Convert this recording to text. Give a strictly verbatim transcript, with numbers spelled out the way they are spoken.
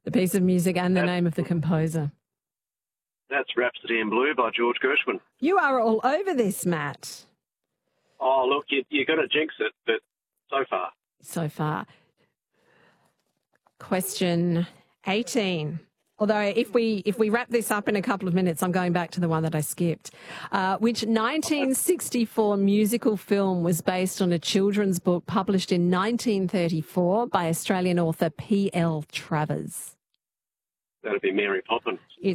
The piece of music and the That's, name of the composer. That's Rhapsody in Blue by George Gershwin. You are all over this, Matt. Oh, look, you, you're going to jinx it, but so far. So far. Question eighteen. Although if we if we wrap this up in a couple of minutes, I'm going back to the one that I skipped. Uh, which nineteen sixty-four musical film was based on a children's book published in nineteen thirty-four by Australian author P L Travers? That'd be Mary Poppins.